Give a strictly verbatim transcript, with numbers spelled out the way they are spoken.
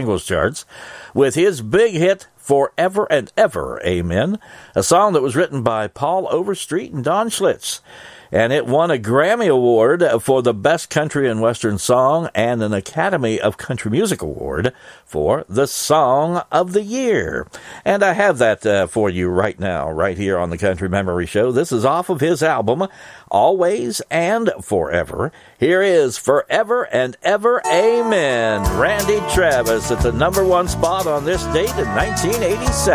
singles charts with his big hit, Forever and Ever, Amen, a song that was written by Paul Overstreet and Don Schlitz. And it won a Grammy Award for the Best Country and Western Song and an Academy of Country Music Award for the Song of the Year. And I have that uh, for you right now, right here on the Country Memory Show. This is off of his album, Always and Forever. Here is Forever and Ever, Amen. Randy Travis at the number one spot on this date in nineteen eighty-seven.